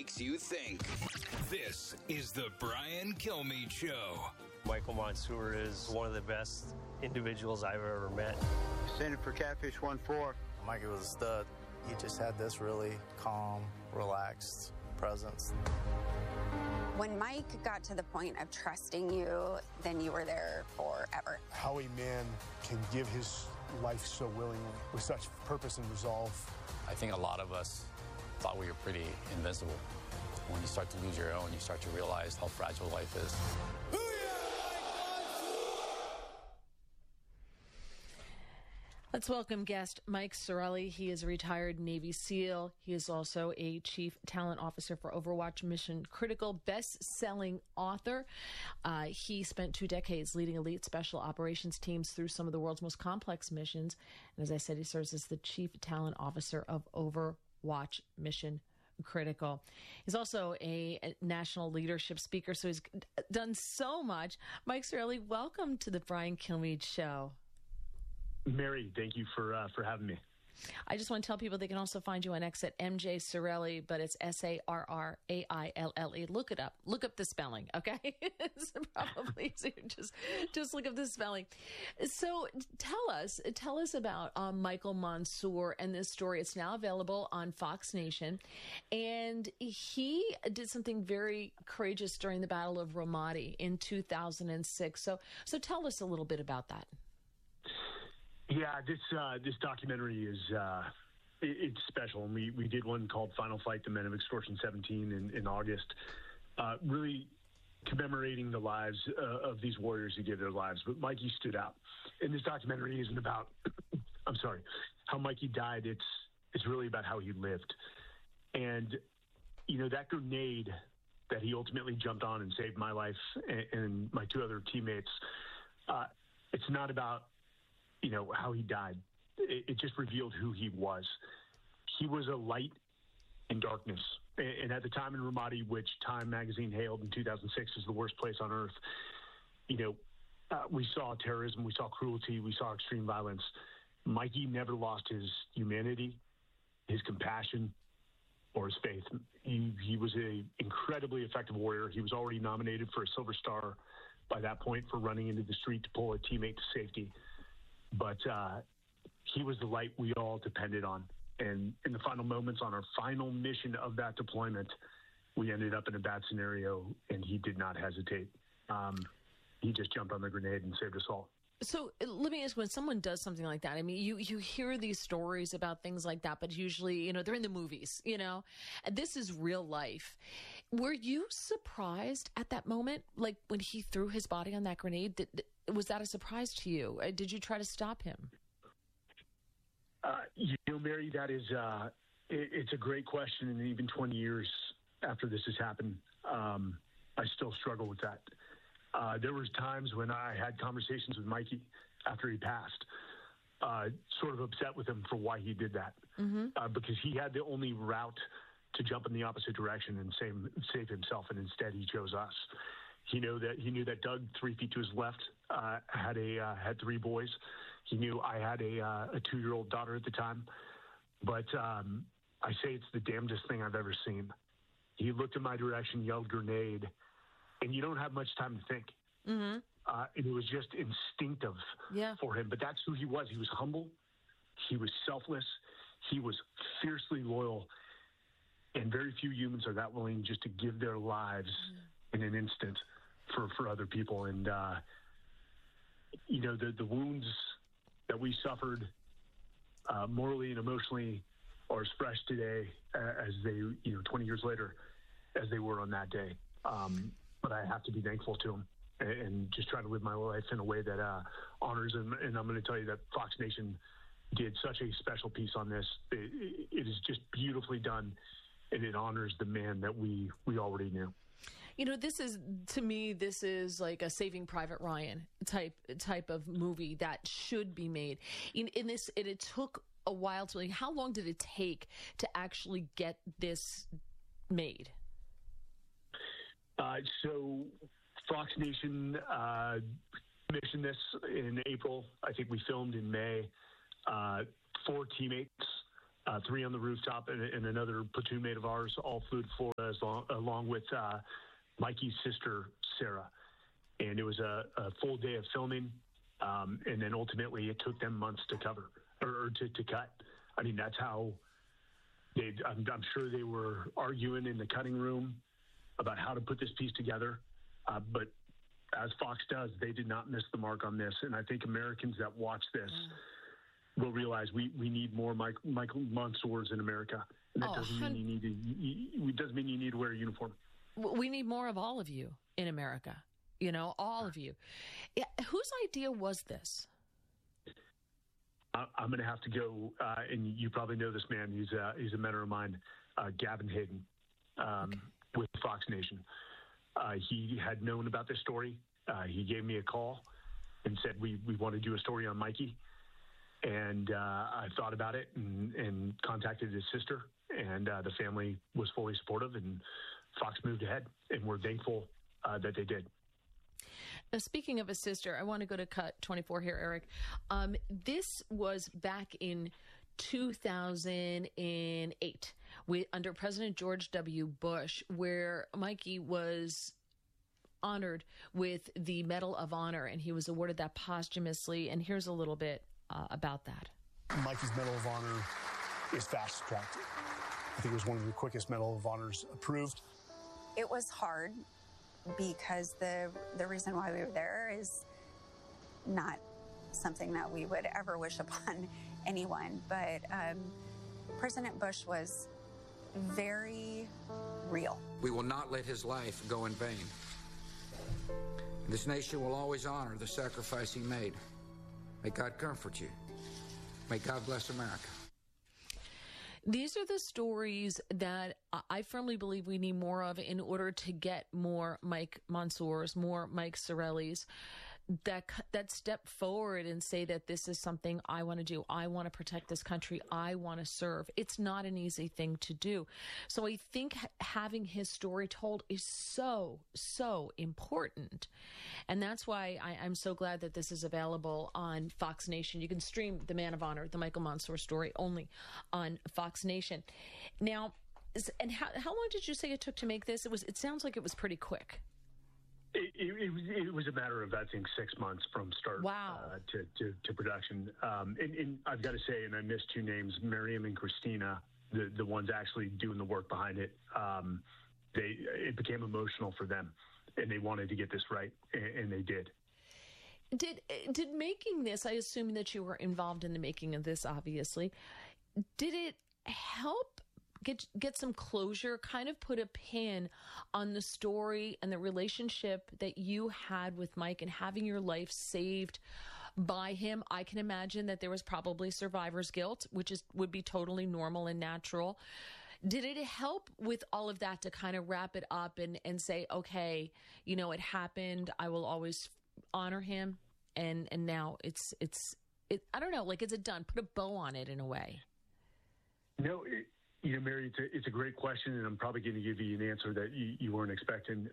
makes you think. This is the Brian Kilmeade Show. Michael Monsoor is one of the best individuals I've ever met. Standing for Catfish 1-4. Mikey was a stud. He just had this really calm, relaxed presence. When Mike got to the point of trusting you, then you were there forever. How a man can give his life so willingly with such purpose and resolve. I think a lot of us thought we were pretty invincible. When you start to lose your own, you start to realize how fragile life is. Let's welcome guest Mike Sarraille. He is a retired Navy SEAL. He is also a Chief Talent Officer for Overwatch Mission Critical, best-selling author. He spent 2 decades leading elite special operations teams through some of the world's most complex missions. And as I said, he serves as the Chief Talent Officer of Overwatch Mission Critical. He's also a national leadership speaker, so he's done so much. Mike Sarraille, welcome to the Brian Kilmeade Show. Mary, thank you for having me. I just want to tell people they can also find you on X at MJ Sarraille, but it's Sarraille. Look it up. Look up the spelling, okay? It's probably easier. Just look up the spelling. So tell us about Michael Monsoor and this story. It's now available on Fox Nation, and he did something very courageous during the Battle of Ramadi in 2006. So tell us a little bit about that. Yeah, this documentary is it's special, and we did one called Final Fight: The Men of Extortion 17 in August, really commemorating the lives of these warriors who gave their lives. But Mikey stood out, and this documentary isn't about how Mikey died. It's really about how he lived, and that grenade that he ultimately jumped on and saved my life and my 2 other teammates. It's not about how he died. It just revealed who he was. He was a light in darkness. And at the time in Ramadi, which Time magazine hailed in 2006 as the worst place on earth, we saw terrorism, we saw cruelty, we saw extreme violence. Mikey never lost his humanity, his compassion, or his faith. He was an incredibly effective warrior. He was already nominated for a Silver Star by that point for running into the street to pull a teammate to safety. But he was the light we all depended on. And in the final moments on our final mission of that deployment, we ended up in a bad scenario, and he did not hesitate. He just jumped on the grenade and saved us all. So let me ask, when someone does something like that, I mean, you hear these stories about things like that, but usually, they're in the movies, and this is real life. Were you surprised at that moment? Like when he threw his body on that grenade, was that a surprise to you? Did you try to stop him? Mary, that is, it's a great question. And even 20 years after this has happened, I still struggle with that. There was times when I had conversations with Mikey after he passed, sort of upset with him for why he did that, because he had the only route to jump in the opposite direction and save himself, and instead he chose us. He knew that Doug, 3 feet to his left, had 3 boys. He knew I had a 2-year-old daughter at the time. But I say it's the damnedest thing I've ever seen. He looked in my direction, yelled grenade, and you don't have much time to think. And it was just instinctive for him. But that's who he was. He was humble. He was selfless. He was fiercely loyal. And very few humans are that willing just to give their lives in an instant for other people. And, the wounds that we suffered morally and emotionally are as fresh today as they, 20 years later, as they were on that day. But I have to be thankful to him and just try to live my life in a way that honors him. And I'm going to tell you that Fox Nation did such a special piece on this. It is just beautifully done, and it honors the man that we already knew. To me, this is like a Saving Private Ryan type of movie that should be made. In this, it took a while to. How long did it take to actually get this made? So Fox Nation commissioned this in April. I think we filmed in May. 4 teammates 3 on the rooftop, and another platoon mate of ours all flew to Florida along with Mikey's sister, Sarah. And it was a full day of filming, and then ultimately it took them months to cover or to cut. I mean, that's how I'm sure they were arguing in the cutting room about how to put this piece together. But as Fox does, they did not miss the mark on this. And I think Americans that watch this will realize we need more Michael Monsoors in America. And that doesn't mean you need to wear a uniform. We need more of all of you in America. You know, all of you. Yeah, whose idea was this? I'm going to have to go, and you probably know this man. He's a mentor of mine, Gavin Hayden, with Fox Nation. He had known about this story. He gave me a call and said, we want to do a story on Mikey. And I thought about it and contacted his sister, and the family was fully supportive, and Fox moved ahead, and we're thankful that they did. Now, speaking of a sister, I want to go to cut 24 here, Eric. This was back in 2008 under President George W. Bush, where Mikey was honored with the Medal of Honor, and he was awarded that posthumously. And here's a little bit about that. Mikey's Medal of Honor is fast-tracked. I think it was one of the quickest Medal of Honors approved. It was hard because the reason why we were there is not something that we would ever wish upon anyone. But President Bush was very real. We will not let his life go in vain. This nation will always honor the sacrifice he made. May God comfort you. May God bless America. These are the stories that I firmly believe we need more of in order to get more Mike Monsoors, more Mike Sarraillis that step forward and say that this is something I want to do. I want to protect this country. I want to serve. It's not an easy thing to do. So I think having his story told is so, so important. And that's why I'm so glad that this is available on Fox Nation. You can stream The Man of Honor, the Michael Monsoor story, only on Fox Nation. Now, and how long did you say it took to make this? It sounds like it was pretty quick. It was a matter of, I think, 6 months from start to production. And I've got to say, and I missed 2 names, Miriam and Christina, the ones actually doing the work behind it. It became emotional for them, and they wanted to get this right, and they did. Did making this, I assume that you were involved in the making of this, obviously, did it help get some closure, kind of put a pin on the story and the relationship that you had with Mike and having your life saved by him? I can imagine that there was probably survivor's guilt, which would be totally normal and natural. Did it help with all of that to kind of wrap it up and say, okay, you know, it happened. I will always honor him. And now it's I don't know, like, is it done? Put a bow on it in a way. No, you know, Mary, it's a great question, and I'm probably going to give you an answer that you weren't expecting.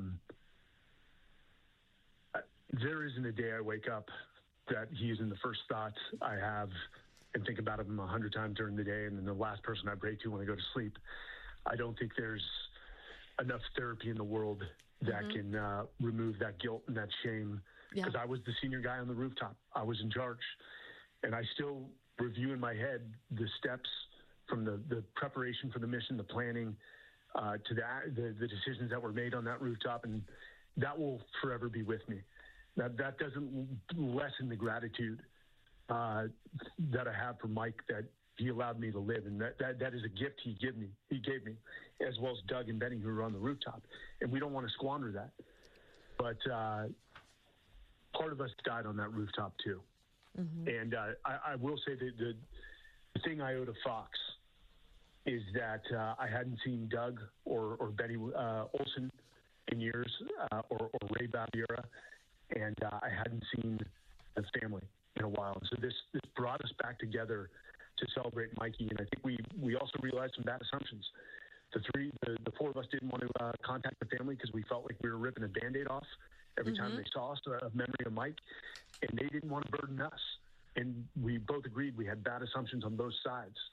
There isn't a day I wake up that he isn't the first thought I have and think about him 100 times during the day, and then the last person I pray to when I go to sleep. I don't think there's enough therapy in the world that can remove that guilt and that shame, because I was the senior guy on the rooftop. I was in charge, and I still review in my head the steps from the preparation for the mission, the planning, to the decisions that were made on that rooftop, and that will forever be with me. That doesn't lessen the gratitude that I have for Mike, that he allowed me to live, and that is a gift he gave me, as well as Doug and Benny, who were on the rooftop, and we don't want to squander that. But part of us died on that rooftop too, and I will say that the thing I owe to Fox is that I hadn't seen Doug or Benny Olsen in years, or Ray Baviera, and I hadn't seen the family in a while. And so this brought us back together to celebrate Mikey, and I think we also realized some bad assumptions. The 4 of us didn't want to contact the family because we felt like we were ripping a Band-Aid off every time they saw us, a memory of Mike, and they didn't want to burden us. And we both agreed we had bad assumptions on both sides.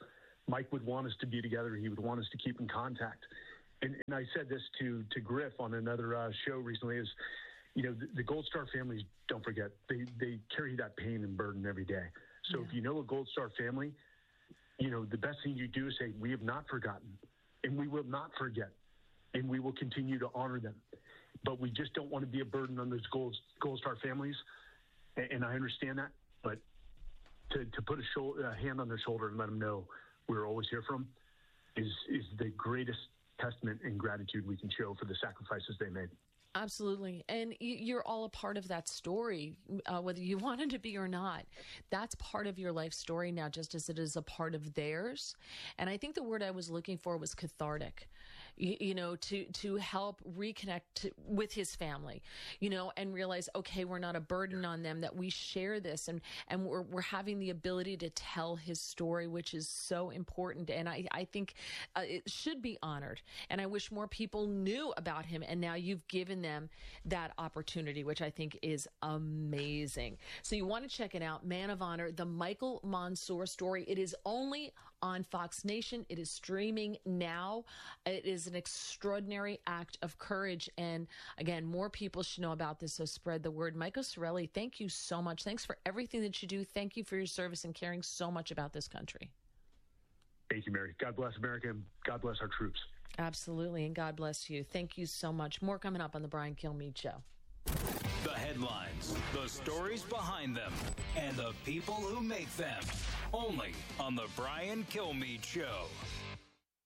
Mike would want us to be together. He would want us to keep in contact. And I said this to Griff on another show recently is, the Gold Star families, don't forget, they carry that pain and burden every day. So if you know a Gold Star family, the best thing you do is say, we have not forgotten, and we will not forget, and we will continue to honor them. But we just don't want to be a burden on those Gold Star families. And I understand that, but to put a hand on their shoulder and let them know we're always here for them is the greatest testament and gratitude we can show for the sacrifices they made. Absolutely. And you're all a part of that story, whether you wanted to be or not. That's part of your life story now, just as it is a part of theirs. And I think the word I was looking for was cathartic, to help reconnect with his family, and realize, okay, we're not a burden on them, that we share this and we're having the ability to tell his story, which is so important. And I think it should be honored. And I wish more people knew about him. And now you've given them that opportunity, which I think is amazing. So you want to check it out. Man of Honor, the Michael Monsoor story. It is only on Fox Nation. It is streaming now. It is an extraordinary act of courage. And again, more people should know about this, so spread the word. Michael Sarraille, thank you so much. Thanks for everything that you do. Thank you for your service and caring so much about this country. Thank you, Mary. God bless America, and God bless our troops. Absolutely, and God bless you. Thank you so much. More coming up on the Brian Kilmeade Show. The headlines, the stories behind them, and the people who make them. Only on the Brian Kilmeade Show.